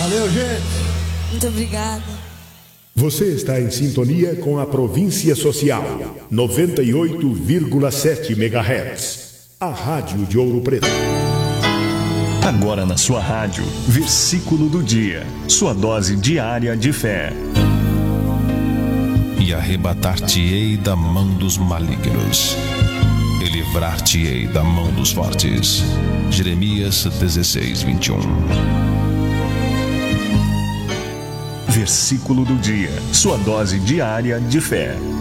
Valeu, gente. Muito obrigada. Você está em sintonia com a Província Social, 98,7 MHz. A Rádio de Ouro Preto. Agora na sua rádio, versículo do dia. Sua dose diária de fé. E arrebatar-te-ei da mão dos malignos, e livrar-te-ei da mão dos fortes. Jeremias 16, 21. Versículo do dia. Sua dose diária de fé.